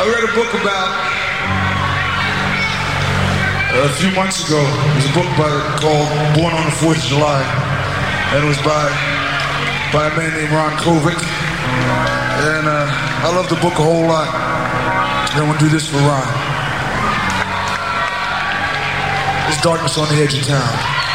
I read a book about a few months ago. It was a book called Born on the 4th of July, and it was by a man named Ron Kovic. And I love the book a whole lot. And I'm gonna do this for Ron. There's darkness on the edge of town.